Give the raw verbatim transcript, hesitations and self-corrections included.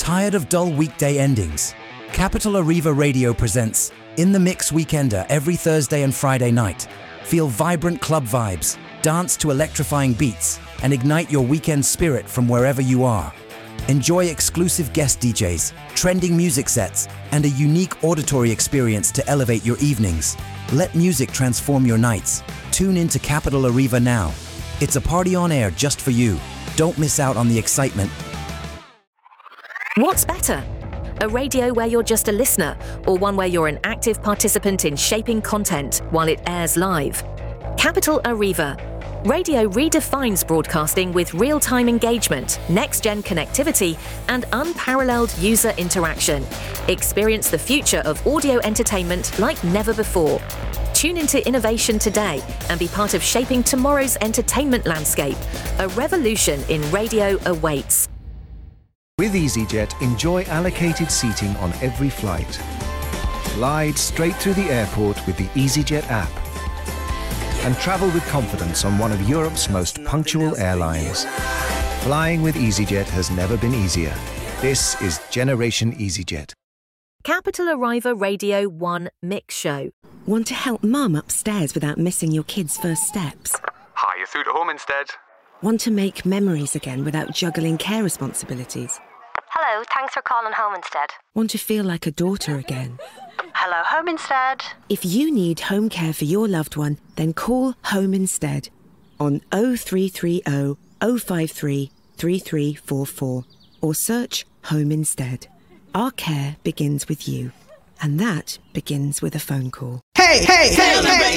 Tired of dull weekday endings? Capital Arriva Radio presents In the Mix Weekender every Thursday and Friday night. Feel vibrant club vibes, dance to electrifying beats, and ignite your weekend spirit from wherever you are. Enjoy exclusive guest D Js, trending music sets, and a unique auditory experience to elevate your evenings. Let music transform your nights. Tune into Capital Arriva now. It's a party on air just for you. Don't miss out on the excitement. What's better? A radio where you're just a listener, or one where you're an active participant in shaping content while it airs live? Capital Arriva. Radio redefines broadcasting with real-time engagement, next-gen connectivity, and unparalleled user interaction. Experience the future of audio entertainment like never before. Tune into innovation today and be part of shaping tomorrow's entertainment landscape. A revolution in radio awaits. With EasyJet, enjoy allocated seating on every flight. Glide straight through the airport with the EasyJet app. And travel with confidence on one of Europe's most punctual airlines. Flying with EasyJet has never been easier. This is Generation EasyJet. Capital Arriva Radio one Mix Show. Want to help Mum upstairs without missing your kids' first steps? Hi, you're through to home instead. Want to make memories again without juggling care responsibilities? Hello, thanks for calling home instead. Want to feel like a daughter again? Hello, home instead. If you need home care for your loved one, then call Home Instead on oh three three oh, oh five three, three three four four or search Home Instead. Our care begins with you, and that begins with a phone call. Hey, hey, hey, hey!